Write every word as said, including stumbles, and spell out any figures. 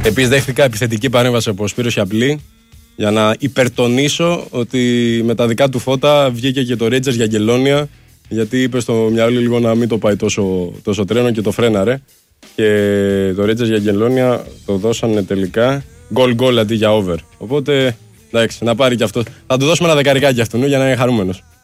Επίσης δέχτηκα επιθετική παρέμβαση από Σπύρο Σιαπλή για να υπερτονίσω ότι με τα δικά του φώτα βγήκε και το Rangers για Γκελόνια, γιατί είπε στο μυαλό λίγο να μην το πάει τόσο, τόσο τρένο και το φρέναρε. Και το Rangers για Γκελόνια το δώσανε τελικά γκολ-γκολ αντί για over. Οπότε εντάξει, να πάρει και αυτό. Θα του δώσουμε ένα δεκαρικάκι αυτού για να είναι χαρούμενος.